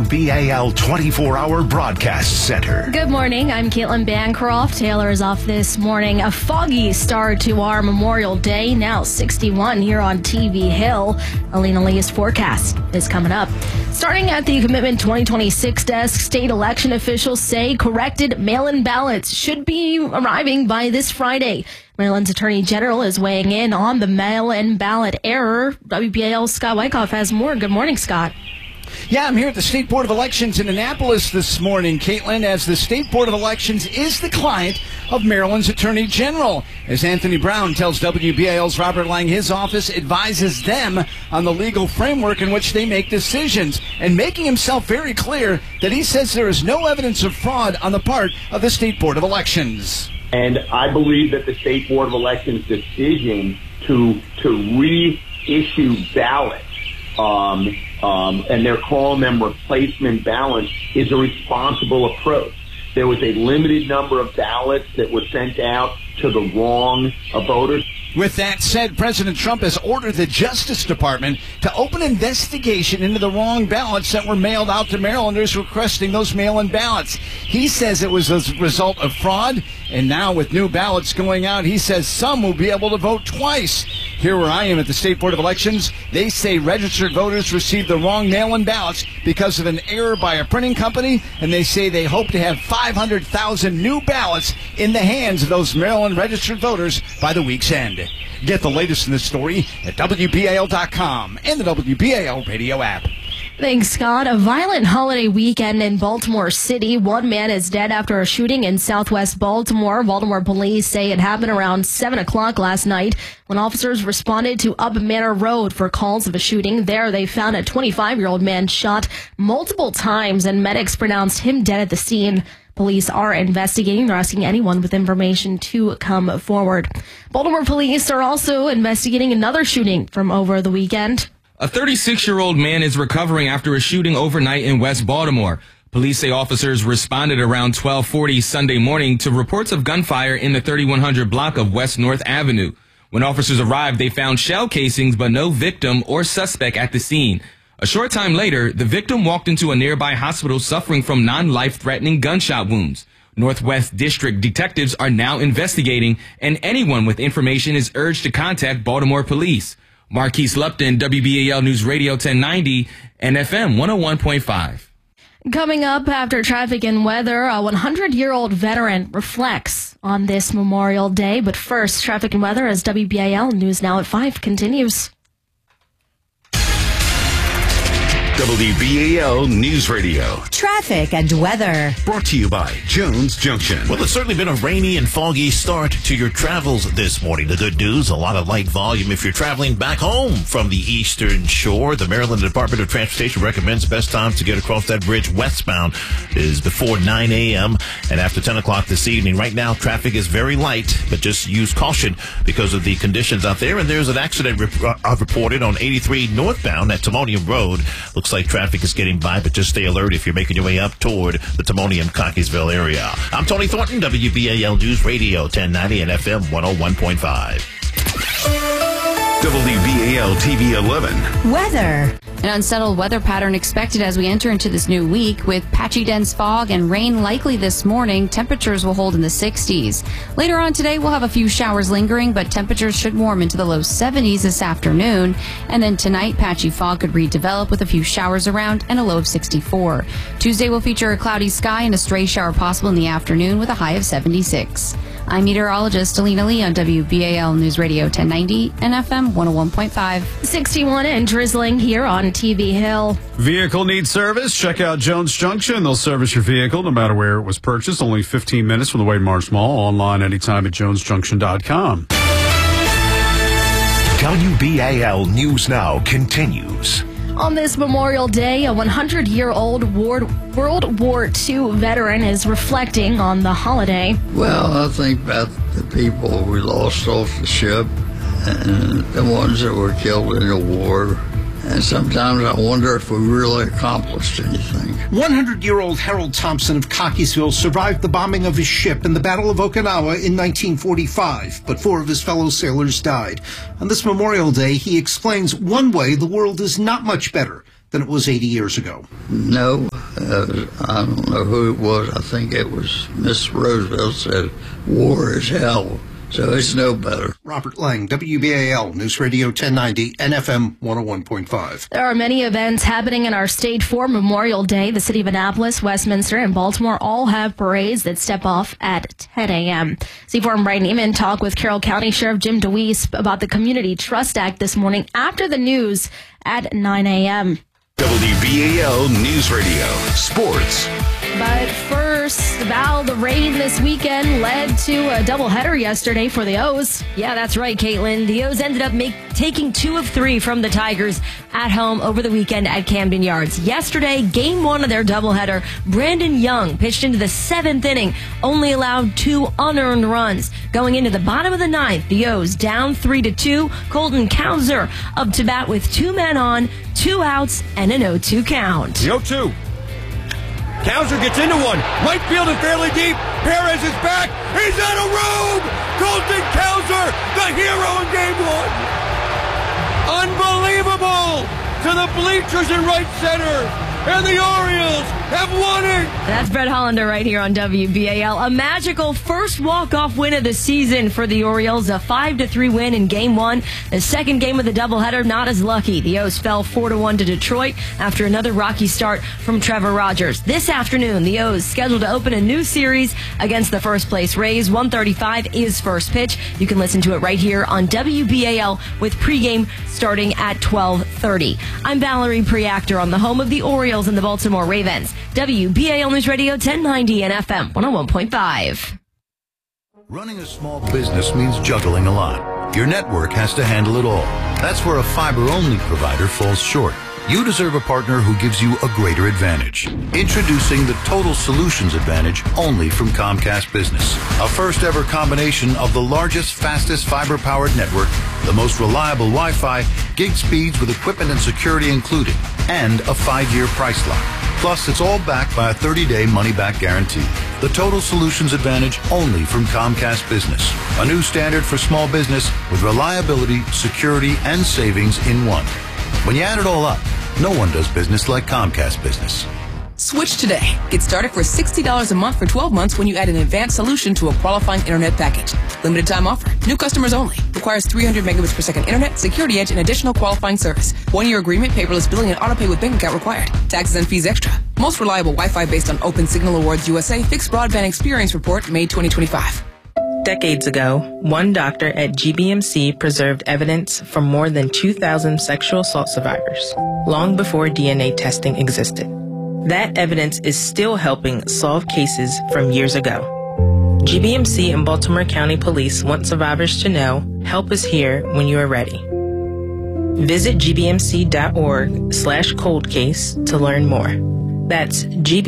WBAL 24-hour broadcast center. Good morning. I'm Caitlin Bancroft. Taylor is off this morning. A foggy start to our Memorial Day. Now 61 here on TV Hill. Alina Lee's forecast is coming up. Starting at the Commitment 2026 desk, state election officials say corrected mail-in ballots should be arriving by this Friday. Maryland's Attorney General is weighing in on the mail-in ballot error. WBAL's Scott Wyckoff has more. Good morning, Scott. Yeah, I'm here at the State Board of Elections in Annapolis this morning, Caitlin, as the State Board of Elections is the client of Maryland's Attorney General. As Anthony Brown tells WBAL's Robert Lang, his office advises them on the legal framework in which they make decisions, and making himself very clear that he says there is no evidence of fraud on the part of the State Board of Elections. And I believe that the State Board of Elections' decision to reissue ballots, and they're calling them replacement ballots, is a responsible approach. There was a limited number of ballots that were sent out to the wrong voters. With that said, President Trump has ordered the Justice Department to open an investigation into the wrong ballots that were mailed out to Marylanders requesting those mail-in ballots. He says it was a result of fraud, and now with new ballots going out, he says some will be able to vote twice. Here where I am at the State Board of Elections, they say registered voters received the wrong mail-in ballots because of an error by a printing company, and they say they hope to have 500,000 new ballots in the hands of those Maryland registered voters by the week's end. Get the latest in this story at WBAL.com and the WBAL radio app. Thanks, Scott. A violent holiday weekend in Baltimore City. One man is dead after a shooting in southwest Baltimore. Baltimore police say it happened around 7 o'clock last night when officers responded to Up Manor Road for calls of a shooting. There, they found a 25-year-old man shot multiple times, and medics pronounced him dead at the scene. Police are investigating. They're asking anyone with information to come forward. Baltimore police are also investigating another shooting from over the weekend. A 36-year-old man is recovering after a shooting overnight in West Baltimore. Police say officers responded around 12:40 Sunday morning to reports of gunfire in the 3100 block of West North Avenue. When officers arrived, they found shell casings but no victim or suspect at the scene. A short time later, the victim walked into a nearby hospital suffering from non-life-threatening gunshot wounds. Northwest District detectives are now investigating, and anyone with information is urged to contact Baltimore police. Marquise Lupton, WBAL News Radio 1090 and FM 101.5. Coming up after traffic and weather, a 100-year-old veteran reflects on this Memorial Day. But first, traffic and weather as WBAL News Now at 5 continues. WBAL News Radio. Traffic and weather. Brought to you by Jones Junction. Well, it's certainly been a rainy and foggy start to your travels this morning. The good news, a lot of light volume if you're traveling back home from the Eastern Shore. The Maryland Department of Transportation recommends the best time to get across that bridge westbound is before 9 a.m. and after 10 o'clock this evening. Right now, traffic is very light, but just use caution because of the conditions out there. And there's an accident reported on 83 northbound at Timonium Road. Looks like traffic is getting by, but just stay alert if you're making your way up toward the Timonium-Cockeysville area. I'm Tony Thornton, WBAL News Radio 1090 and FM 101.5. WBAL TV 11. Weather. An unsettled weather pattern expected as we enter into this new week. With patchy dense fog and rain likely this morning, temperatures will hold in the 60s. Later on today, we'll have a few showers lingering, but temperatures should warm into the low 70s this afternoon. And then tonight, patchy fog could redevelop with a few showers around and a low of 64. Tuesday will feature a cloudy sky and a stray shower possible in the afternoon with a high of 76. I'm meteorologist Alina Lee on WBAL News Radio 1090 and FM 101.5. 61 and drizzling here on TV Hill. Vehicle needs service? Check out Jones Junction. They'll service your vehicle no matter where it was purchased. Only 15 minutes from the Wade Marsh Mall. Online anytime at jonesjunction.com. WBAL News Now continues. On this Memorial Day, a 100-year-old World War II veteran is reflecting on the holiday. Well, I think about the people we lost off the ship and the ones that were killed in the war. And sometimes I wonder if we really accomplished anything. 100-year-old Harold Thompson of Cockeysville survived the bombing of his ship in the Battle of Okinawa in 1945, but 4 of his fellow sailors died. On this Memorial Day, he explains one way the world is not much better than it was 80 years ago. No, I don't know who it was. I think it was Miss Roosevelt said, war is hell. So it's no better. Robert Lang, WBAL News Radio 1090 and FM 101.5. There are many events happening in our state for Memorial Day. The city of Annapolis, Westminster, and Baltimore all have parades that step off at 10 a.m. C4 and Brian Neiman talked with Carroll County Sheriff Jim DeWeese about the Community Trust Act this morning after the news at 9 a.m. WBAL News Radio Sports. But first, Val, the rain this weekend led to a doubleheader yesterday for the O's. Yeah, that's right, Caitlin. The O's ended up taking 2 of 3 from the Tigers at home over the weekend at Camden Yards. Yesterday, game 1 of their doubleheader, Brandon Young pitched into the 7th inning, only allowed 2 unearned runs. Going into the bottom of the 9th, the O's down 3-2. Colton Cowser up to bat with 2 men on, 2 outs, and an 0-2 count. The 0-2. Cowser gets into one. Right field is fairly deep. Perez is back. He's out of room. Colton Cowser, the hero in game 1. Unbelievable. To the bleachers in right center. And the Orioles have won it. That's Brett Hollander right here on WBAL. A magical first walk-off win of the season for the Orioles. A 5-3 win in Game 1. The second game of the doubleheader, not as lucky. The O's fell 4-1 to Detroit after another rocky start from Trevor Rogers. This afternoon, the O's scheduled to open a new series against the first-place Rays. 1:35 is first pitch. You can listen to it right here on WBAL with pregame starting at 12:30. I'm Valerie Preactor on the home of the Orioles and the Baltimore Ravens. WBAL News Radio 1090 and FM 101.5. Running a small business means juggling a lot. Your network has to handle it all. That's where a fiber-only provider falls short. You deserve a partner who gives you a greater advantage. Introducing the Total Solutions Advantage only from Comcast Business. A first-ever combination of the largest, fastest fiber-powered network, the most reliable Wi-Fi, gig speeds with equipment and security included, and a 5-year price lock. Plus, it's all backed by a 30-day money-back guarantee. The Total Solutions Advantage only from Comcast Business. A new standard for small business with reliability, security, and savings in one. When you add it all up, no one does business like Comcast Business. Switch today. Get started for $60 a month for 12 months when you add an advanced solution to a qualifying internet package. Limited time offer. New customers only. Requires 300 megabits per second internet, security edge, and additional qualifying service. 1-year agreement, paperless billing, and autopay with bank account required. Taxes and fees extra. Most reliable Wi-Fi based on Open Signal Awards USA Fixed Broadband Experience Report, May 2025. Decades ago, one doctor at GBMC preserved evidence from more than 2,000 sexual assault survivors, long before DNA testing existed. That evidence is still helping solve cases from years ago. GBMC and Baltimore County Police want survivors to know help is here when you are ready. Visit gbmc.org/coldcase to learn more. That's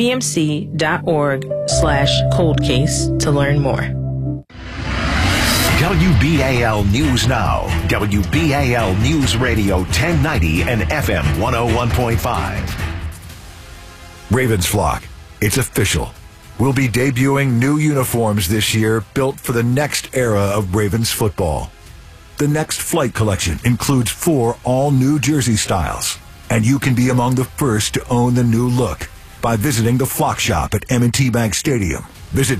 gbmc.org/coldcase to learn more. WBAL News Now. WBAL News Radio 1090 and FM 101.5. Ravens flock, it's official. We'll be debuting new uniforms this year built for the next era of Ravens football. The Next Flight collection includes 4 all-new jersey styles, and you can be among the first to own the new look by visiting the Flock Shop at M&T Bank Stadium. Visit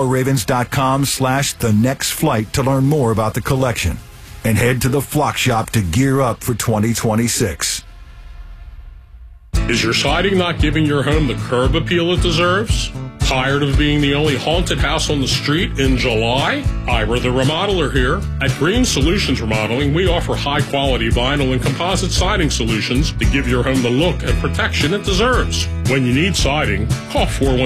BaltimoreRavens.com/thenextflight to learn more about the collection, and head to the Flock Shop to gear up for 2026. Is your siding not giving your home the curb appeal it deserves? Tired of being the only haunted house on the street in July? Ira the Remodeler here. At Green Solutions Remodeling, we offer high-quality vinyl and composite siding solutions to give your home the look and protection it deserves. When you need siding, call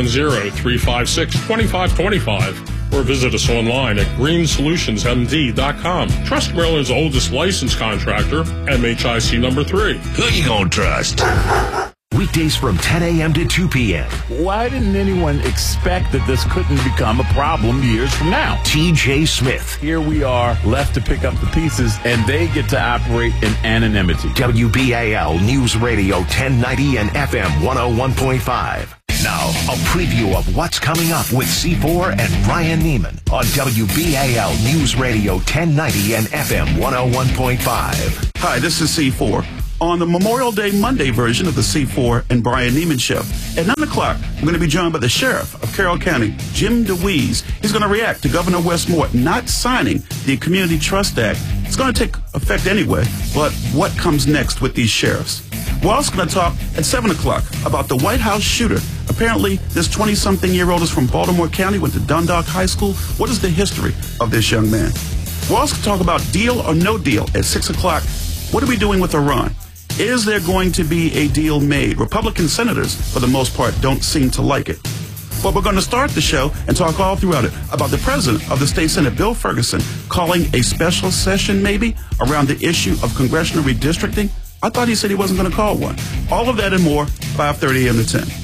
410-356-2525 or visit us online at greensolutionsmd.com. Trust Maryland's oldest licensed contractor, MHIC number 3. Who you gonna trust? Weekdays from 10 a.m. to 2 p.m. Why didn't anyone expect that this couldn't become a problem years from now? TJ Smith. Here we are, left to pick up the pieces, and they get to operate in anonymity. WBAL News Radio 1090 and FM 101.5. Now, a preview of what's coming up with C4 and Brian Neiman on WBAL News Radio 1090 and FM 101.5. Hi, this is C4. on the Memorial Day Monday version of the C4 and Brian Neiman Show. At 9 o'clock, we're going to be joined by the Sheriff of Carroll County, Jim DeWeese. He's going to react to Governor Wes Moore not signing the Community Trust Act. It's going to take effect anyway, but what comes next with these sheriffs? We're also going to talk at 7 o'clock about the White House shooter. Apparently, this 20-something-year-old is from Baltimore County, went to Dundalk High School. What is the history of this young man? We'll also talk about deal or no deal at 6 o'clock. What are we doing with Iran? Is there going to be a deal made? Republican senators, for the most part, don't seem to like it. But we're going to start the show and talk all throughout it about the president of the state Senate, Bill Ferguson, calling a special session maybe around the issue of congressional redistricting. I thought he said he wasn't going to call one. All of that and more, 5:30 a.m. to 10.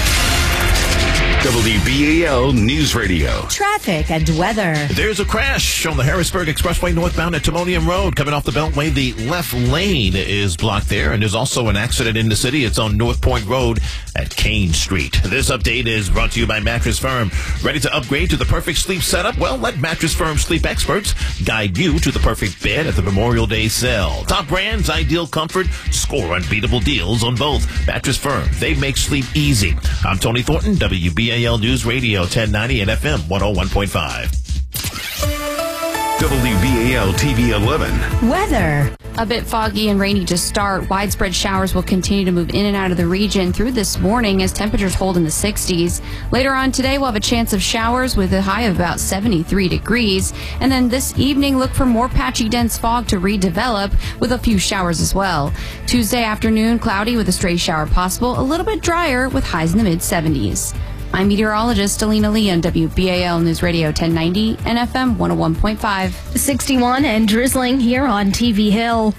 WBAL News Radio. Traffic and weather. There's a crash on the Harrisburg Expressway northbound at Timonium Road. Coming off the Beltway, the left lane is blocked there. And there's also an accident in the city. It's on North Point Road at Kane Street. This update is brought to you by Mattress Firm. Ready to upgrade to the perfect sleep setup? Well, let Mattress Firm sleep experts guide you to the perfect bed at the Memorial Day sale. Top brands, ideal comfort, score unbeatable deals on both. Mattress Firm, they make sleep easy. I'm Tony Thornton, WBAL News Radio 1090 and FM 101.5. WBAL TV 11. Weather. A bit foggy and rainy to start. Widespread showers will continue to move in and out of the region through this morning as temperatures hold in the 60s. Later on today, we'll have a chance of showers with a high of about 73 degrees. And then this evening, look for more patchy dense fog to redevelop with a few showers as well. Tuesday afternoon, cloudy with a stray shower possible. A little bit drier with highs in the mid-70s. I'm meteorologist Alina Lee on WBAL News Radio 1090 and FM 101.5. 61 and drizzling here on TV Hill.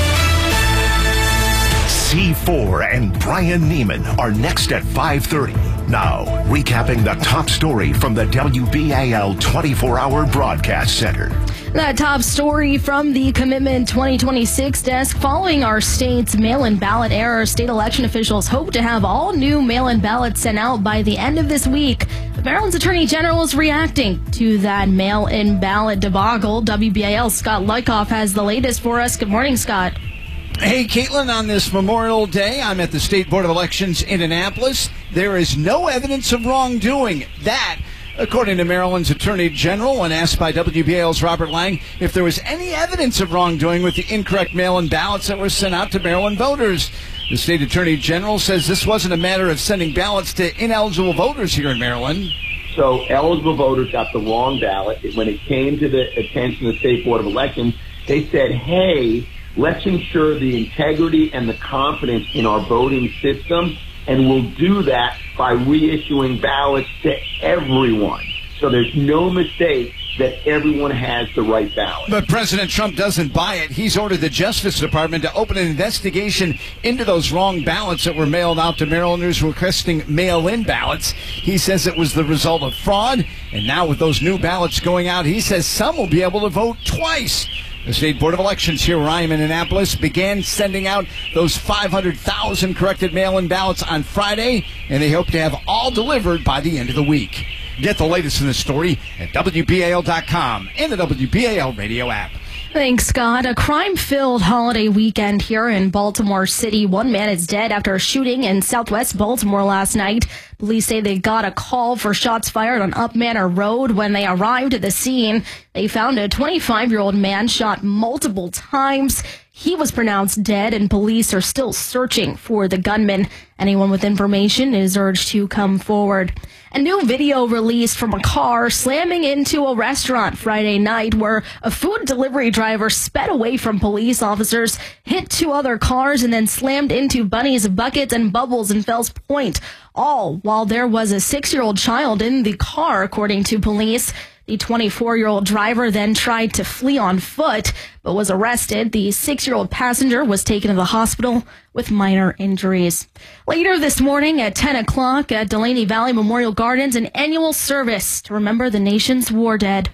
C4 and Brian Neiman are next at 5:30. Now, recapping the top story from the WBAL 24-hour broadcast center. That top story from the Commitment 2026 desk. Following our state's mail-in ballot error, state election officials hope to have all new mail-in ballots sent out by the end of this week. Maryland's Attorney General is reacting to that mail-in ballot debacle. WBAL's Scott Lykoff has the latest for us. Good morning, Scott. Hey, Caitlin, on this Memorial Day, I'm at the State Board of Elections in Annapolis. There is no evidence of wrongdoing. That, according to Maryland's Attorney General, when asked by WBAL's Robert Lang if there was any evidence of wrongdoing with the incorrect mail-in ballots that were sent out to Maryland voters. The State Attorney General says this wasn't a matter of sending ballots to ineligible voters here in Maryland. So eligible voters got the wrong ballot. When it came to the attention of the State Board of Elections, they said, hey, let's ensure the integrity and the confidence in our voting system, and we'll do that by reissuing ballots to everyone. So there's no mistake that everyone has the right ballot. But President Trump doesn't buy it. He's ordered the Justice Department to open an investigation into those wrong ballots that were mailed out to Marylanders requesting mail-in ballots. He says it was the result of fraud, and now with those new ballots going out, he says some will be able to vote twice. The State Board of Elections here where I am in Annapolis began sending out those 500,000 corrected mail-in ballots on Friday, and they hope to have all delivered by the end of the week. Get the latest in the story at WBAL.com and the WBAL radio app. Thanks, Scott. A crime-filled holiday weekend here in Baltimore City. One man is dead after a shooting in southwest Baltimore last night. Police say they got a call for shots fired on Up Manor Road. When they arrived at the scene, they found a 25-year-old man shot multiple times. He was pronounced dead, and police are still searching for the gunman. Anyone with information is urged to come forward. A new video released from a car slamming into a restaurant Friday night where a food delivery driver sped away from police officers, hit two other cars, and then slammed into bunnies, buckets, and bubbles in Fells Point, all while there was a 6-year-old child in the car, according to police. The 24-year-old driver then tried to flee on foot, but was arrested. The 6-year-old passenger was taken to the hospital with minor injuries. Later this morning at 10 o'clock at Delaney Valley Memorial Gardens, an annual service to remember the nation's war dead.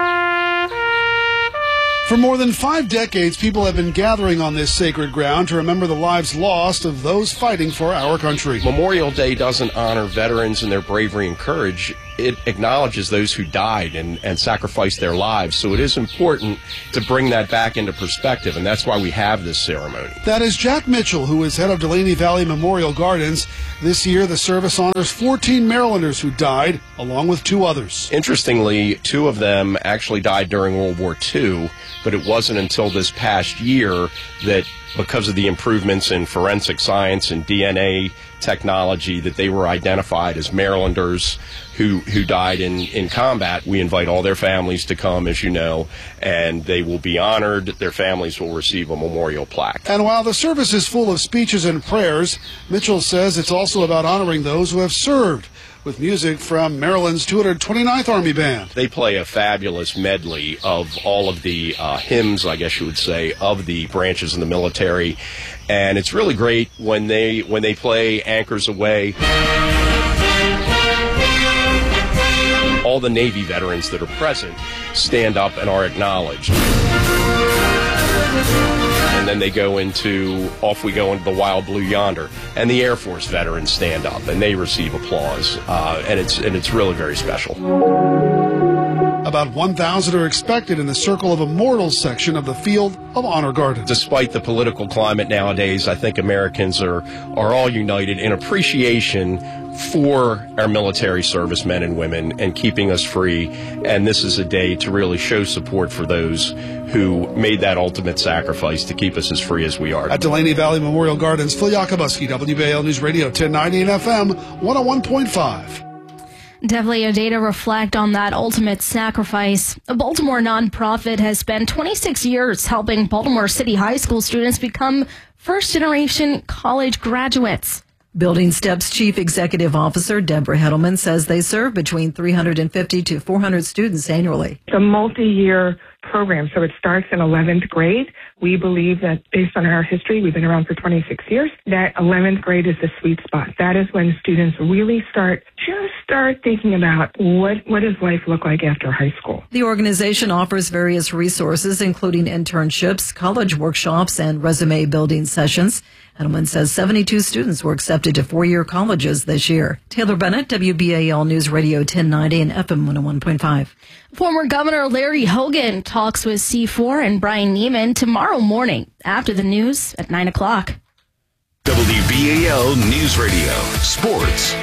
For more than 5 decades, people have been gathering on this sacred ground to remember the lives lost of those fighting for our country. Memorial Day doesn't honor veterans and their bravery and courage. it acknowledges those who died and sacrificed their lives. So it is important to bring that back into perspective, and that's why we have this ceremony. That is Jack Mitchell, who is head of Delaney Valley Memorial Gardens. This year, the service honors 14 Marylanders who died, along with 2 others. Interestingly, 2 of them actually died during World War II, but it wasn't until this past year that, because of the improvements in forensic science and DNA technology, that they were identified as Marylanders who died in combat. We invite all their families to come, as you know, and they will be honored. Their families will receive a memorial plaque. And while the service is full of speeches and prayers, Mitchell says it's also about honoring those who have served, with music from Maryland's 229th Army Band. They play a fabulous medley of all of the hymns, I guess you would say, of the branches in the military. And it's really great when they play Anchors Aweigh. All the Navy veterans that are present stand up and are acknowledged. And then off we go into the Wild Blue Yonder, and the Air Force veterans stand up and they receive applause, and it's really very special. About 1,000 are expected in the Circle of Immortals section of the Field of Honor Gardens. Despite the political climate nowadays, I think Americans are all united in appreciation for our military servicemen and women and keeping us free. And this is a day to really show support for those who made that ultimate sacrifice to keep us as free as we are. At Delaney Valley Memorial Gardens, Phil Yakubuski, WBAL News Radio 1090 and FM 101.5. Definitely a day to reflect on that ultimate sacrifice. A Baltimore nonprofit has spent 26 years helping Baltimore City High School students become first-generation college graduates. Building Steps Chief Executive Officer Deborah Heddleman says they serve between 350 to 400 students annually. It's a multi-year program, so it starts in 11th grade. We believe that based on our history, we've been around for 26 years, that 11th grade is the sweet spot. That is when students really start thinking about what does life look like after high school. The organization offers various resources, including internships, college workshops, and resume building sessions. Heddleman says 72 students were accepted to 4-year colleges this year. Taylor Bennett, WBAL News Radio 1090 and FM 101.5. Former Governor Larry Hogan talks with C4 and Brian Neiman tomorrow morning after the news at 9 o'clock. WBAL News Radio Sports.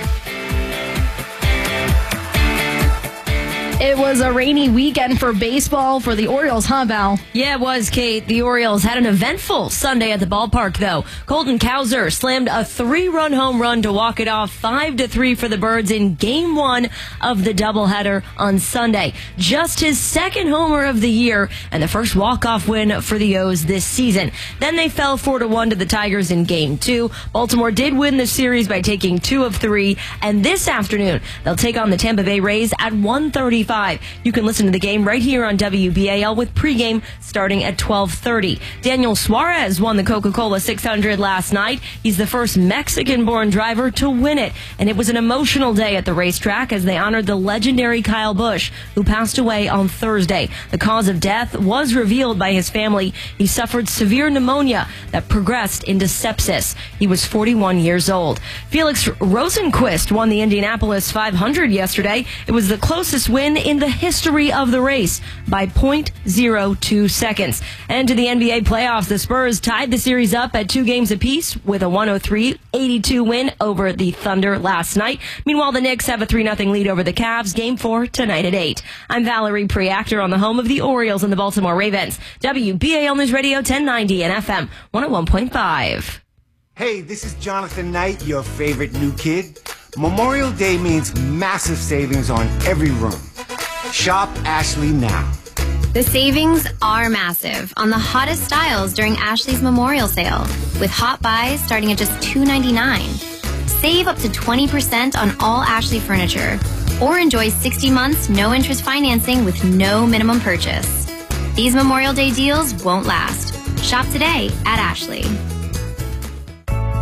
It was a rainy weekend for baseball for the Orioles, huh, Val? Yeah, it was, Kate. The Orioles had an eventful Sunday at the ballpark, though. Colton Cowser slammed a 3-run home run to walk it off 5-3 for the Birds in Game 1 of the doubleheader on Sunday. Just his second homer of the year and the first walk-off win for the O's this season. Then they fell 4-1 to the Tigers in Game 2. Baltimore did win the series by taking 2 of 3, and this afternoon they'll take on the Tampa Bay Rays at 1:35. You can listen to the game right here on WBAL with pregame starting at 12:30. Daniel Suarez won the Coca-Cola 600 last night. He's the first Mexican-born driver to win it, and it was an emotional day at the racetrack as they honored the legendary Kyle Busch, who passed away on Thursday. The cause of death was revealed by his family. He suffered severe pneumonia that progressed into sepsis. He was 41 years old. Felix Rosenqvist won the Indianapolis 500 yesterday. It was the closest win in the history of the race by 0.02 seconds. And to the NBA playoffs, the Spurs tied the series up at 2 games apiece with a 103-82 win over the Thunder last night. Meanwhile, the Knicks have a 3-0 lead over the Cavs. Game 4 tonight at 8. I'm Valerie Preactor on the home of the Orioles and the Baltimore Ravens. WBAL News Radio 1090 and FM 101.5. Hey, this is Jonathan Knight, your favorite new kid. Memorial Day means massive savings on every room. Shop Ashley now. The savings are massive on the hottest styles during Ashley's Memorial Sale, with hot buys starting at just $2.99. Save up to 20% on all Ashley furniture, or enjoy 60 months no-interest financing with no minimum purchase. These Memorial Day deals won't last. Shop today at Ashley.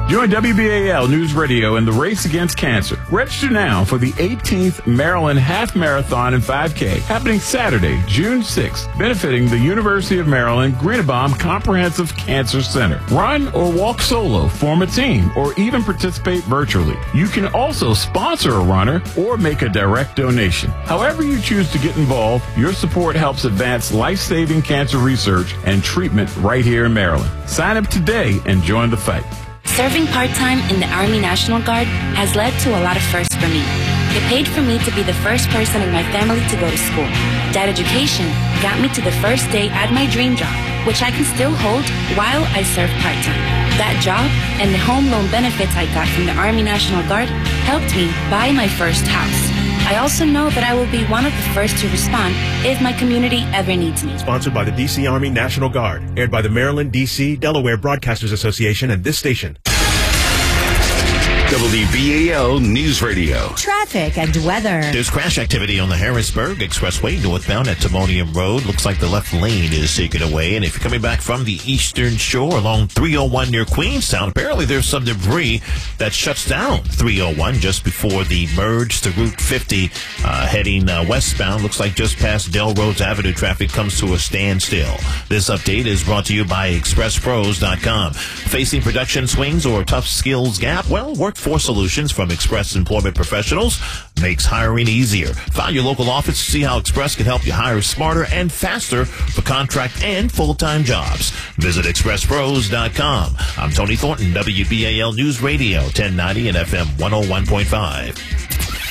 Join WBAL News Radio in the race against cancer. Register now for the 18th Maryland Half Marathon and 5K happening Saturday, June 6th, benefiting the University of Maryland Greenebaum Comprehensive Cancer Center. Run or walk solo, form a team, or even participate virtually. You can also sponsor a runner or make a direct donation. However you choose to get involved, your support helps advance life-saving cancer research and treatment right here in Maryland. Sign up today and join the fight. Serving part-time in the Army National Guard has led to a lot of firsts for me. It paid for me to be the first person in my family to go to school. That education got me to the first day at my dream job, which I can still hold while I serve part-time. That job and the home loan benefits I got from the Army National Guard helped me buy my first house. I also know that I will be one of the first to respond if my community ever needs me. Sponsored by the D.C. Army National Guard. Aired by the Maryland, D.C., Delaware Broadcasters Association and this station. WBAL News Radio. Traffic and weather. There's crash activity on the Harrisburg Expressway northbound at Timonium Road. Looks like the left lane is taken away. And if you're coming back from the eastern shore along 301 near Queenstown, apparently there's some debris that shuts down 301 just before the merge to Route 50 heading westbound. Looks like just past Delrose Avenue, traffic comes to a standstill. This update is brought to you by ExpressPros.com. Facing production swings or tough skills gap? Well, Workforce Solutions from Express Employment Professionals makes hiring easier. Find your local office to see how Express can help you hire smarter and faster for contract and full-time jobs. Visit ExpressPros.com. I'm Tony Thornton, WBAL News Radio, 1090 and FM 101.5.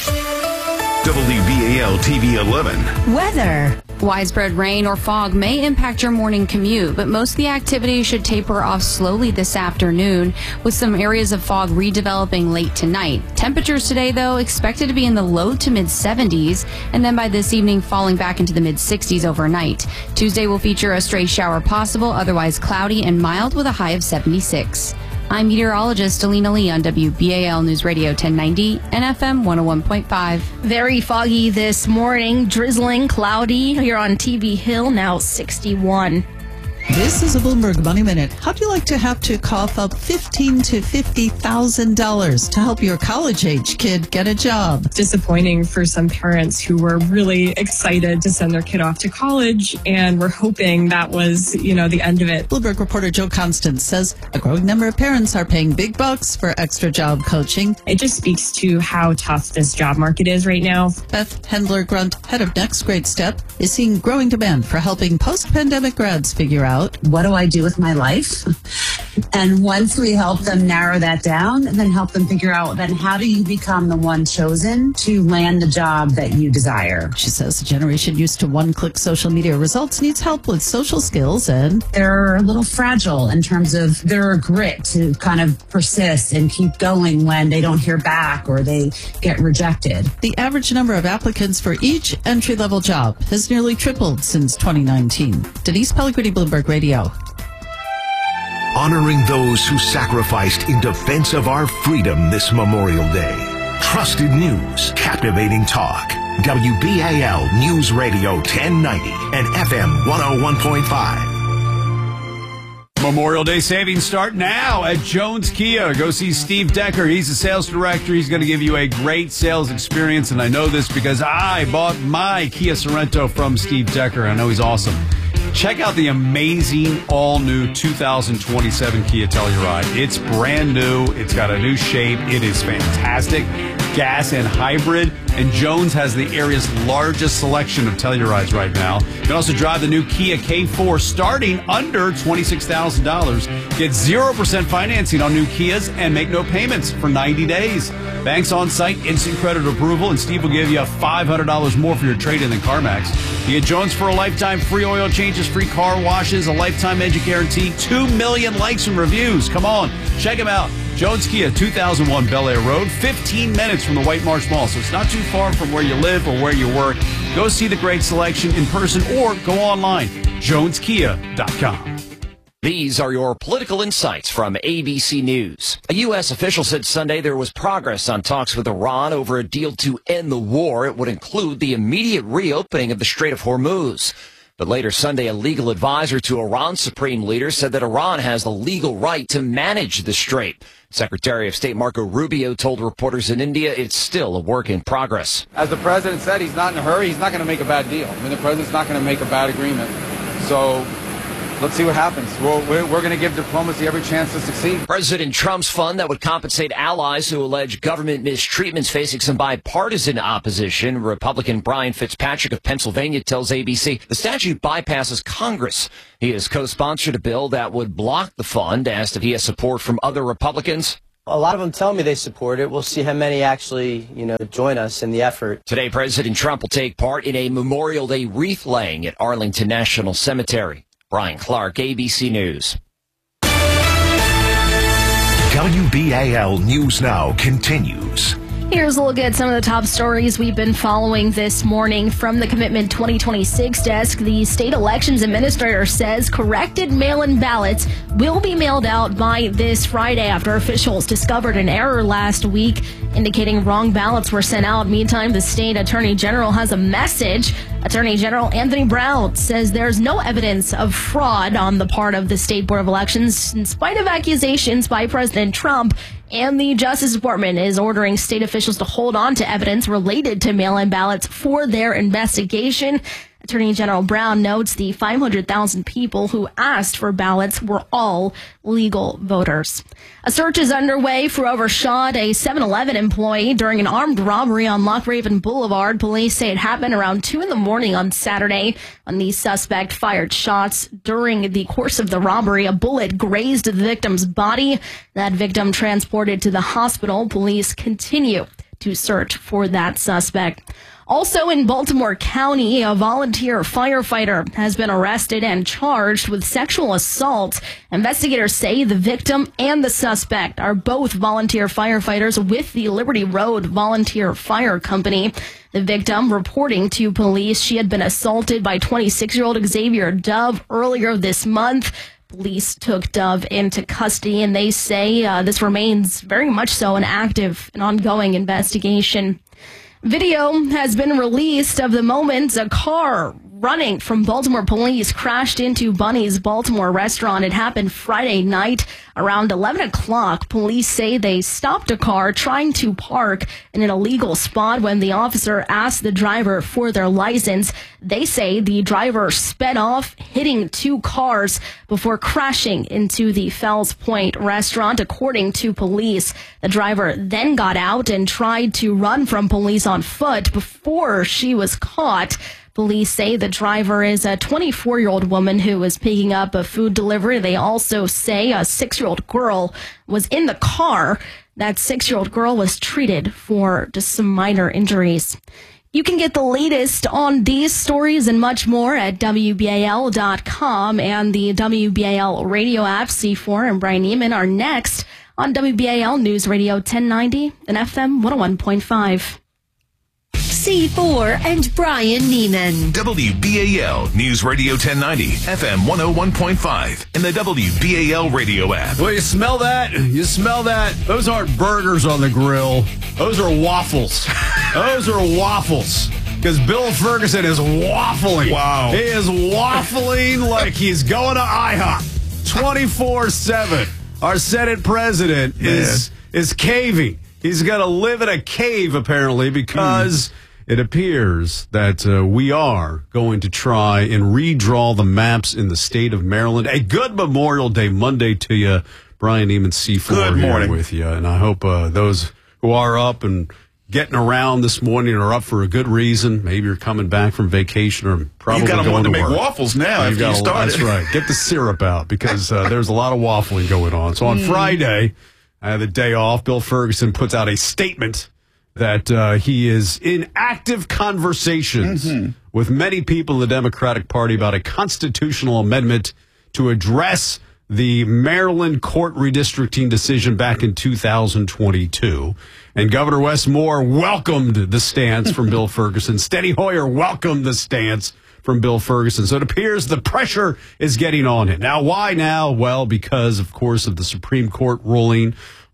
WBAL TV 11. Weather. Widespread rain or fog may impact your morning commute, but most of the activity should taper off slowly this afternoon, with some areas of fog redeveloping late tonight. Temperatures today, though, expected to be in the low to mid 70s, and then by this evening falling back into the mid 60s overnight. Tuesday will feature a stray shower possible, otherwise cloudy and mild with a high of 76. I'm meteorologist Alina Lee on WBAL News Radio 1090 and FM 101.5. Very foggy this morning, drizzling, cloudy here on TV Hill, now 61. This is a Bloomberg Money Minute. How'd you like to have to cough up $15,000 to $50,000 to help your college-age kid get a job? Disappointing for some parents who were really excited to send their kid off to college and were hoping that was, the end of it. Bloomberg reporter Joe Constance says a growing number of parents are paying big bucks for extra job coaching. It just speaks to how tough this job market is right now. Beth Hendler-Grunt, head of Next Great Step, is seeing growing demand for helping post-pandemic grads figure out what do I do with my life? And once we help them narrow that down, and then help them figure out then how do you become the one chosen to land the job that you desire. She says the generation used to one-click social media results needs help with social skills, and they're a little fragile in terms of their grit to kind of persist and keep going when they don't hear back or they get rejected. The average number of applicants for each entry-level job has nearly tripled since 2019. Denise Pellegrini, Bloomberg Radio. Honoring those who sacrificed in defense of our freedom this Memorial Day. Trusted news, captivating talk. WBAL News Radio 1090 and FM 101.5. Memorial Day savings start now at Jones Kia. Go see Steve Decker. He's the sales director. He's going to give you a great sales experience, and I know this because I bought my Kia Sorento from Steve Decker. I know he's awesome. Check out the amazing all-new 2027 Kia Telluride. It's brand new. It's got a new shape. It is fantastic. Gas and hybrid. And Jones has the area's largest selection of Tellurides right now. You can also drive the new Kia K4 starting under $26,000. Get 0% financing on new Kias and make no payments for 90 days. Banks on site, instant credit approval, and Steve will give you $500 more for your trade-in than CarMax. You get Jones for a lifetime, free oil changes, free car washes, a lifetime edge guarantee, 2 million likes and reviews. Come on, check him out. Jones Kia, 2001 Bel Air Road, 15 minutes from the White Marsh Mall, so it's not too far from where you live or where you work. Go see the great selection in person or go online, joneskia.com. These are your political insights from ABC News. A U.S. official said Sunday there was progress on talks with Iran over a deal to end the war. It would include the immediate reopening of the Strait of Hormuz. But later Sunday, a legal advisor to Iran's supreme leader said that Iran has the legal right to manage the strait. Secretary of State Marco Rubio told reporters in India it's still a work in progress. As the president said, he's not in a hurry. He's not going to make a bad deal. I mean, the president's not going to make a bad agreement. So let's see what happens. We're going to give diplomacy every chance to succeed. President Trump's fund that would compensate allies who allege government mistreatments facing some bipartisan opposition. Republican Brian Fitzpatrick of Pennsylvania tells ABC the statute bypasses Congress. He has co-sponsored a bill that would block the fund. Asked if he has support from other Republicans. A lot of them tell me they support it. We'll see how many actually, join us in the effort. Today, President Trump will take part in a Memorial Day wreath laying at Arlington National Cemetery. Brian Clark, ABC News. WBAL News Now continues. Here's a look at some of the top stories we've been following this morning. From the Commitment 2026 desk, the state elections administrator says corrected mail-in ballots will be mailed out by this Friday after officials discovered an error last week indicating wrong ballots were sent out. Meantime, the state attorney general has a message. Attorney General Anthony Brown says there's no evidence of fraud on the part of the State Board of Elections in spite of accusations by President Trump. And the Justice Department is ordering state officials to hold on to evidence related to mail-in ballots for their investigation. Attorney General Brown notes the 500,000 people who asked for ballots were all legal voters. A search is underway for whoever shot a 7-Eleven employee during an armed robbery on Loch Raven Boulevard. Police say it happened around 2 a.m. on Saturday when the suspect fired shots. During the course of the robbery, a bullet grazed the victim's body. That victim transported to the hospital. Police continue to search for that suspect. Also in Baltimore County, a volunteer firefighter has been arrested and charged with sexual assault. Investigators say the victim and the suspect are both volunteer firefighters with the Liberty Road Volunteer Fire Company. The victim reporting to police she had been assaulted by 26-year-old Xavier Dove earlier this month. Police took Dove into custody, and they say this remains very much so an active and ongoing investigation. Video has been released of the moment a car running from Baltimore police crashed into Bunny's Baltimore restaurant. It happened Friday night around 11 o'clock. Police say they stopped a car trying to park in an illegal spot when the officer asked the driver for their license. They say the driver sped off, hitting 2 cars before crashing into the Fells Point restaurant. According to police, the driver then got out and tried to run from police on foot before she was caught. Police say the driver is a 24-year-old woman who was picking up a food delivery. They also say a 6-year-old girl was in the car. That 6-year-old girl was treated for just some minor injuries. You can get the latest on these stories and much more at WBAL.com and the WBAL radio app. C4 and Brian Neiman are next on WBAL News Radio 1090 and FM 101.5. C4 and Brian Neiman. WBAL News Radio 1090, FM 101.5, and the WBAL radio app. Well, you smell that? You smell that? Those aren't burgers on the grill. Those are waffles. Those are waffles. Because Bill Ferguson is waffling. Wow. He is waffling like he's going to IHOP 24/7. Our Senate president is caving. He's going to live in a cave, apparently, because it appears that we are going to try and redraw the maps in the state of Maryland. A good Memorial Day Monday to you. Brian Neiman, C4 Good morning. here with you. And I hope those who are up and getting around this morning are up for a good reason. Maybe you're coming back from vacation or probably You've got going to to make work. waffles now after you started. That's right. Get the syrup out because there's a lot of waffling going on. So on Friday, the day off, Bill Ferguson puts out a statement that he is in active conversations with many people in the Democratic Party about a constitutional amendment to address the Maryland court redistricting decision back in 2022. And Governor Wes Moore welcomed the stance from Bill Ferguson. Steny Hoyer welcomed the stance from Bill Ferguson. So it appears the pressure is getting on him. Now, why now? Well, because, of course, of the Supreme Court ruling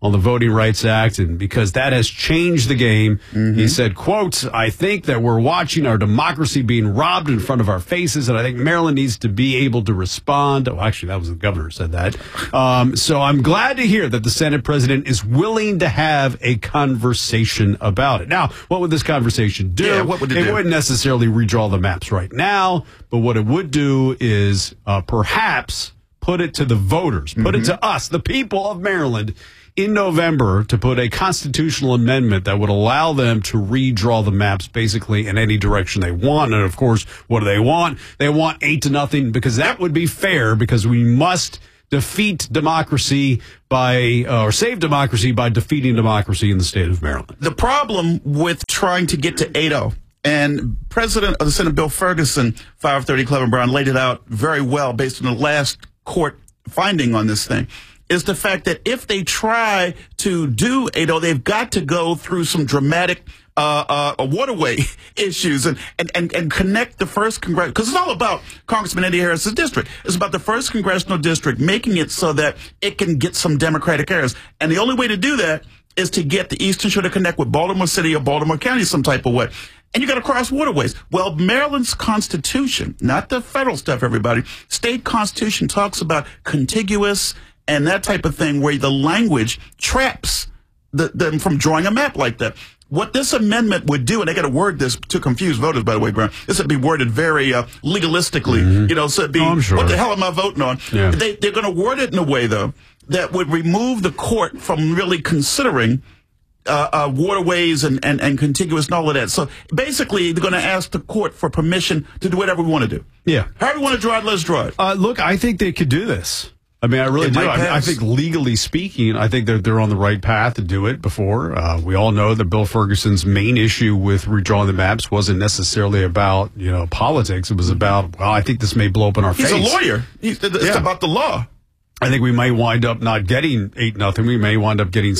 on the Voting Rights Act, and because that has changed the game, he said, quote, I think that we're watching our democracy being robbed in front of our faces, and I think Maryland needs to be able to respond. Oh, actually, that was the governor who said that. So I'm glad to hear that the Senate president is willing to have a conversation about it. Now, what would this conversation do? Yeah, what would it do? Wouldn't necessarily redraw the maps right now, but what it would do is perhaps put it to the voters, put it to us, the people of Maryland, in November, to put a constitutional amendment that would allow them to redraw the maps basically in any direction they want. And of course, what do they want? They want 8-0, because that would be fair, because we must defeat democracy or save democracy by defeating democracy in the state of Maryland. The problem with trying to get to 8-0, and President of the Senate Bill Ferguson, 530 Cleveland Brown, laid it out very well based on the last court finding on this thing, is the fact that if they try to do 8-0, they've got to go through some dramatic waterway issues and connect the first congressional, because it's all about Congressman Eddie Harris's district. It's about the first congressional district, making it so that it can get some Democratic areas. And the only way to do that is to get the Eastern Shore to connect with Baltimore City or Baltimore County some type of way. And you got to cross waterways. Well, Maryland's Constitution, not the federal stuff, everybody, state Constitution talks about contiguous and that type of thing, where the language traps them from drawing a map like that. What this amendment would do, and they got to word this to confuse voters, by the way, Brown, this would be worded very legalistically, so it'd be, what the hell am I voting on? Yeah. They're going to word it in a way, though, that would remove the court from really considering waterways and contiguous and all of that. So basically, they're going to ask the court for permission to do whatever we want to do. Yeah. However we want to draw it, let's draw it. Look, I think they could do this. I mean, I really do. I think legally speaking, I think they're on the right path to do it before. We all know that Bill Ferguson's main issue with redrawing the maps wasn't necessarily about, politics. It was about, I think this may blow up in our face. He's a lawyer. It's about the law. I think we might wind up not getting 8-0. We may wind up getting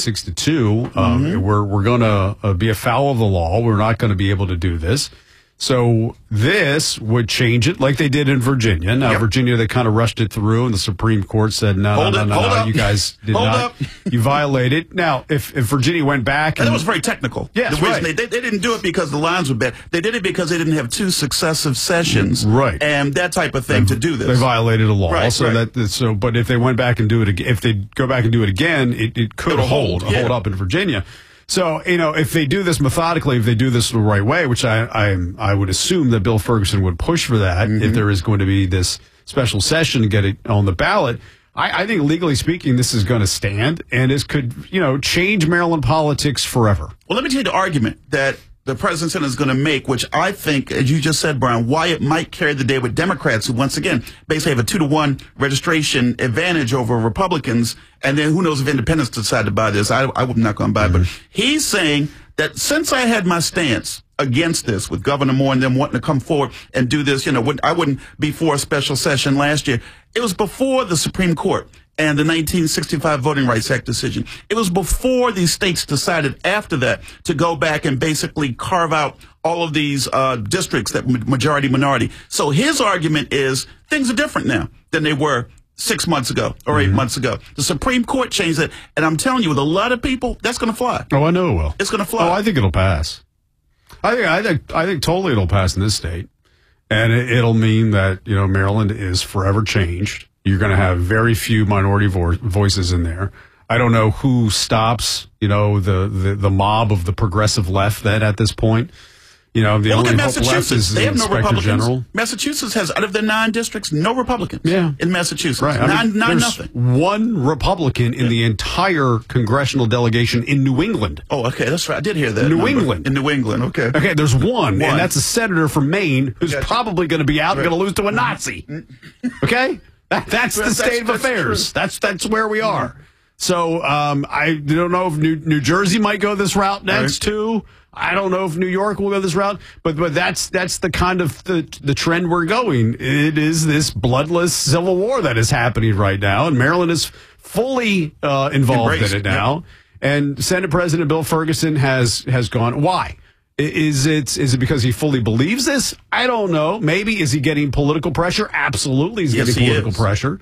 6-2. We're going to be afoul of the law. We're not going to be able to do this. So this would change it like they did in Virginia. Now, Virginia, they kind of rushed it through, and the Supreme Court said, no, you guys did not. You violated. Now, if Virginia went back. And that was very technical. Yeah, the reason they didn't do it because the lines were bad. They did it because they didn't have 2 successive sessions. Right. And that type of thing to do this. They violated a law. Right, but if they went back and do it again, if they go back and do it again, it could hold up in Virginia. So, if they do this methodically, if they do this the right way, which I would assume that Bill Ferguson would push for that, if there is going to be this special session to get it on the ballot, I think legally speaking, this is going to stand, and this could, change Maryland politics forever. Well, let me tell you the argument that the president is going to make, which I think, as you just said, Brian, why it might carry the day with Democrats, who once again basically have a 2-1 registration advantage over Republicans. And then who knows if independents decide to buy this. I'm not going to buy it. But he's saying that since I had my stance against this with Governor Moore and them wanting to come forward and do this, I wouldn't be for a special session last year. It was before the Supreme Court and the 1965 Voting Rights Act decision. It was before these states decided after that to go back and basically carve out all of these districts that majority-minority. So his argument is things are different now than they were 6 months ago or 8 months ago. The Supreme Court changed it, and I'm telling you, with a lot of people, that's going to fly. Oh, I know it will. It's going to fly. Oh, I think it'll pass. I think totally it'll pass in this state, and it'll mean that Maryland is forever changed. You're going to have very few minority voices in there. I don't know who stops, the mob of the progressive left then at this point. The only hope left is the Inspector General. Massachusetts has, out of their 9 districts, no Republicans in Massachusetts. Right. Nine there's nothing. One Republican in the entire congressional delegation in New England. Oh, okay, that's right. I did hear that. New England. In New England, okay. Okay, there's one, and that's a senator from Maine who's probably going to be out and going to lose to a Nazi. Okay? That's the state of affairs. That's where we are. So I don't know if New Jersey might go this route next too. I don't know if New York will go this route, but that's the kind of the trend we're going. It is this bloodless civil war that is happening right now, and Maryland is fully involved in it now. Yep. And Senate President Bill Ferguson has gone. Why? Is it because he fully believes this? I don't know. Maybe is he getting political pressure? Absolutely, he's getting political pressure.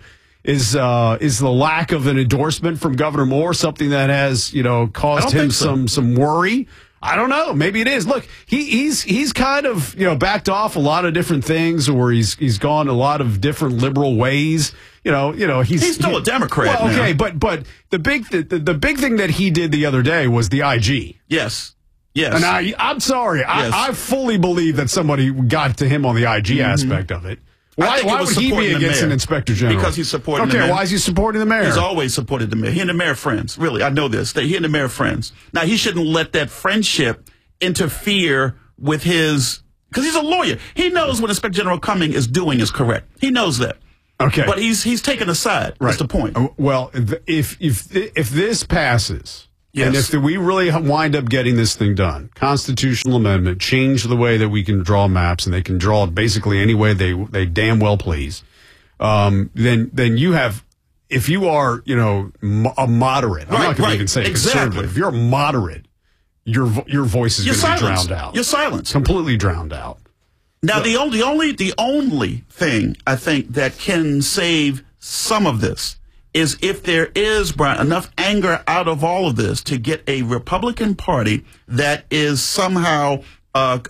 Is the lack of an endorsement from Governor Moore something that has, caused him some worry? I don't know. Maybe it is. Look, he's kind of, backed off a lot of different things, or he's gone a lot of different liberal ways. He's still a Democrat. Well, okay, but the big thing that he did the other day was the IG. Yes. And I'm sorry. Yes. I fully believe that somebody got to him on the IG aspect of it. Why would he be against an inspector general? Because he's supporting the mayor. Okay, why is he supporting the mayor? He's always supported the mayor. He and the mayor are friends. Really, I know this. He and the mayor are friends. Now, he shouldn't let that friendship interfere with his... Because he's a lawyer. He knows what Inspector General Cumming is doing is correct. He knows that. Okay. But he's taken a side. Right. That's the point. Well, if this passes... Yes. And if we really wind up getting this thing done, constitutional amendment, change the way that we can draw maps, and they can draw it basically any way they damn well please, then you have, if you are, a moderate, I'm not going to even say conservative, if you're a moderate, your voice is going to be drowned out. You're silenced. Completely drowned out. Now, the only thing I think that can save some of this is if there is, Brian, enough anger out of all of this to get a Republican Party that is somehow an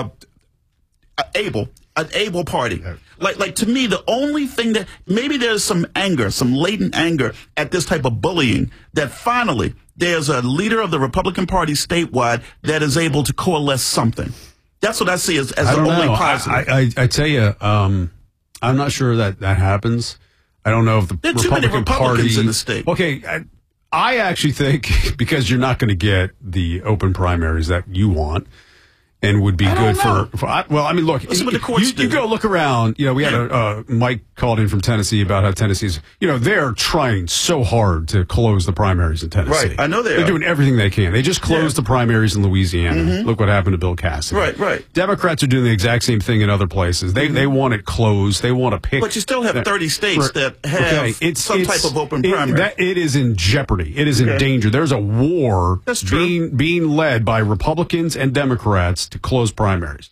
able party. Like to me, the only thing that maybe there's some anger, some latent anger at this type of bullying, that finally there's a leader of the Republican Party statewide that is able to coalesce something. That's what I see as the only positive. I tell you, I'm not sure that happens. I don't know if the there are too many Republicans in the state. Okay, I actually think because you're not going to get the open primaries that you want, and would be good for. Well, I mean, look, you go look around. We had Mike called in from Tennessee about how Tennessee's, they're trying so hard to close the primaries in Tennessee. Right, I know they're doing everything they can. They just closed the primaries in Louisiana. Mm-hmm. Look what happened to Bill Cassidy. Right. Democrats are doing the exact same thing in other places. They want it closed. They want to pick. But you still have 30 states that have some type of open primary. It is in jeopardy. It is in danger. There's a war being led by Republicans and Democrats to close primaries.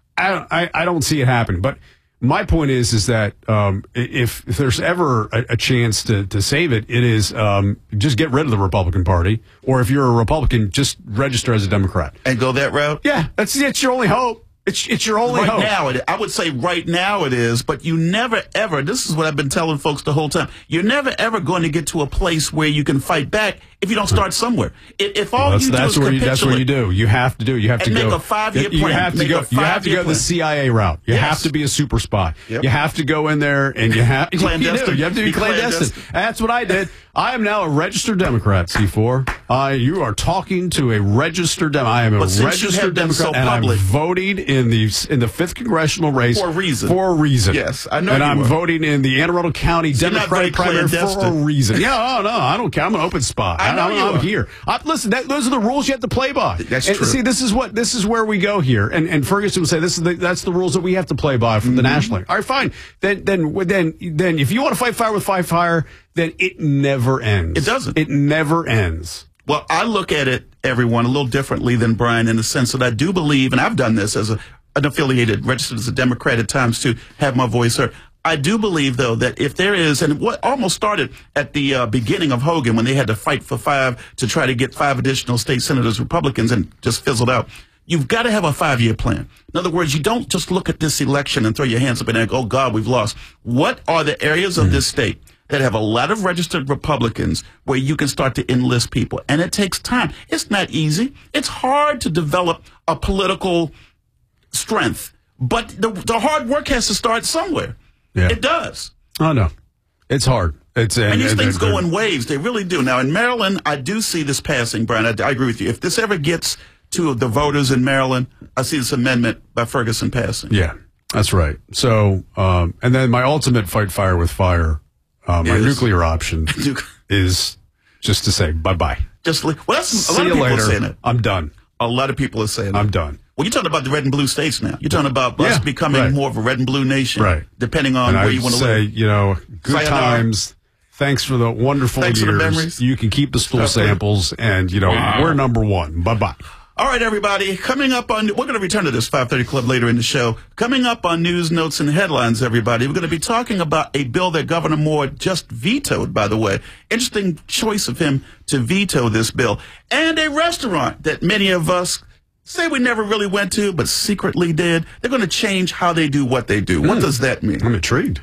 I don't see it happen. But my point is that if there's ever a chance to save it, it is just get rid of the Republican Party, or if you're a Republican, just register as a Democrat and go that route. Yeah, that's your only hope. It's your only hope. Now, I would say right now it is, but you never ever, this is what I've been telling folks the whole time, you're never ever going to get to a place where you can fight back if you don't start somewhere. If all you do is capitulate. That's what you do. You have to do. You have to make go. a 5-year plan. You have to go the CIA route. You have to be a super spy. Yep. You have to go in there and you have clandestine. You have to be clandestine. That's what I did. I am now a registered Democrat, C4. You are talking to a registered Democrat. I am a registered Democrat, and I'm voting in the 5th congressional race for a reason. Yes, I know. And I'm voting in the Anne Arundel County Democratic primary for a reason. Yeah, no, I don't care. I'm an open spot. I'm here. Listen, those are the rules you have to play by. That's true. See, this is where we go here. And Ferguson would say that's the rules that we have to play by from the national league. All right, fine. Then if you want to fight fire with fire, then it never ends. It doesn't. It never ends. Well, I look at it, everyone, a little differently than Brian, in the sense that I do believe, and I've done this as an affiliated, registered as a Democrat at times to have my voice heard. I do believe, though, that if there is, and what almost started at the beginning of Hogan when they had to fight for 5 to try to get 5 additional state senators, Republicans, and just fizzled out. You've got to have a 5-year plan. In other words, you don't just look at this election and throw your hands up and go, oh, God, we've lost. What are the areas of this state that have a lot of registered Republicans where you can start to enlist people? And it takes time. It's not easy. It's hard to develop a political strength. But the hard work has to start somewhere. Yeah. It does. Oh, no. It's hard. And these things go in waves. They really do. Now, in Maryland, I do see this passing, Brian. I agree with you. If this ever gets to the voters in Maryland, I see this amendment by Ferguson passing. Yeah, that's right. So, and then my ultimate fight fire with fire, my nuclear option is just to say bye-bye. Well, that's a lot of people are saying it. I'm done. A lot of people are saying it. I'm done. Well, you're talking about the red and blue states now. You're talking about us becoming more of a red and blue nation. Right. Depending on where you want to live. Good sayonara. Times. Thanks for the wonderful years. For the memories. You can keep the stool samples, and, we're number one. Bye-bye. All right, everybody. Coming up on, we're going to return to this 5:30 Club later in the show. Coming up on News, Notes, and Headlines, everybody, we're going to be talking about a bill that Governor Moore just vetoed, by the way. Interesting choice of him to veto this bill. And a restaurant that many of us say we never really went to, but secretly did. They're going to change how they do what they do. What does that mean? I'm intrigued.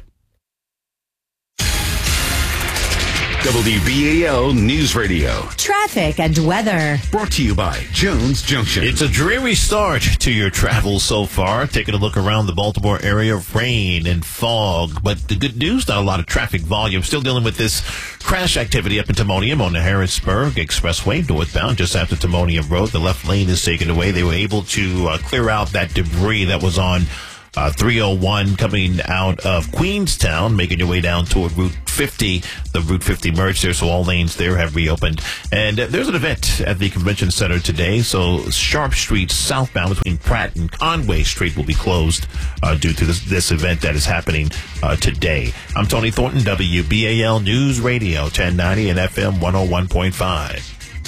WBAL News Radio. Traffic and weather. Brought to you by Jones Junction. It's a dreary start to your travels so far. Taking a look around the Baltimore area, rain and fog. But the good news, not a lot of traffic volume. Still dealing with this crash activity up in Timonium on the Harrisburg Expressway, northbound, just after Timonium Road. The left lane is taken away. They were able to clear out that debris that was on 301 coming out of Queenstown, making your way down toward Route 50. The Route 50 merge there, so all lanes there have reopened. And there's an event at the Convention Center today, so Sharp Street southbound between Pratt and Conway Street will be closed due to this event that is happening today. I'm Tony Thornton, WBAL News Radio, 1090 and FM 101.5.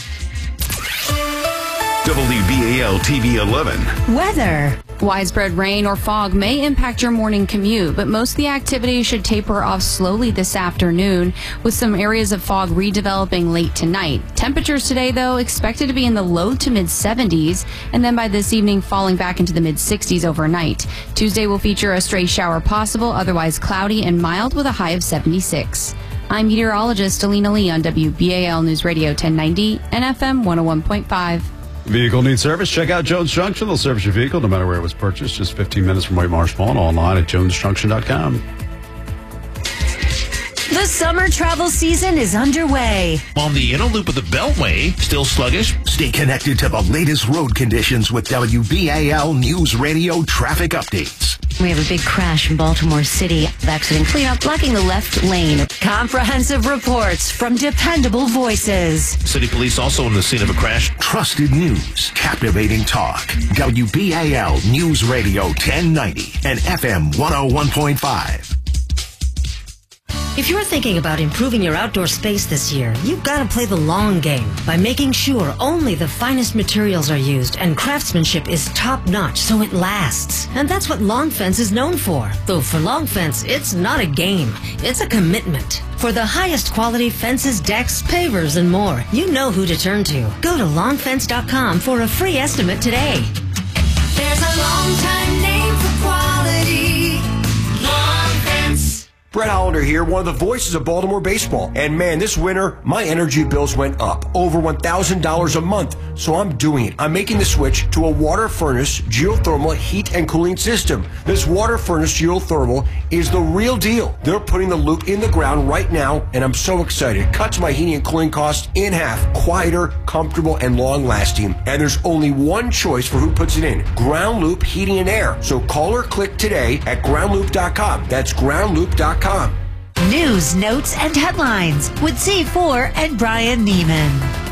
WBAL TV 11. Weather. Widespread rain or fog may impact your morning commute, but most of the activity should taper off slowly this afternoon, with some areas of fog redeveloping late tonight. Temperatures today, though, expected to be in the low to mid 70s, and then by this evening falling back into the mid 60s overnight. Tuesday will feature a stray shower possible, otherwise cloudy and mild with a high of 76. I'm meteorologist Alina Lee on WBAL News Radio 1090 and FM 101.5. Vehicle needs service? Check out Jones Junction. They'll service your vehicle no matter where it was purchased. Just 15 minutes from White Marsh Mall and online at jonesjunction.com. The summer travel season is underway. On the inner loop of the Beltway, still sluggish. Stay connected to the latest road conditions with WBAL News Radio traffic updates. We have a big crash in Baltimore City. Accident cleanup blocking the left lane. Comprehensive reports from dependable voices. City police also on the scene of a crash. Trusted news, captivating talk. WBAL News Radio 1090 and FM 101.5. If you're thinking about improving your outdoor space this year, you've got to play the long game by making sure only the finest materials are used and craftsmanship is top-notch so it lasts. And that's what Long Fence is known for. Though for Long Fence, it's not a game, it's a commitment. For the highest quality fences, decks, pavers, and more, you know who to turn to. Go to longfence.com for a free estimate today. There's a long-time name for quality. Long Fence. Brett Hollander here, one of the voices of Baltimore baseball. And man, this winter, my energy bills went up over $1,000 a month. So I'm doing it. I'm making the switch to a water furnace geothermal heat and cooling system. This water furnace geothermal is the real deal. They're putting the loop in the ground right now, and I'm so excited. It cuts my heating and cooling costs in half. Quieter, comfortable, and long-lasting. And there's only one choice for who puts it in. Ground Loop Heating and Air. So call or click today at groundloop.com. That's groundloop.com. News, notes, and headlines with C4 and Brian Neiman.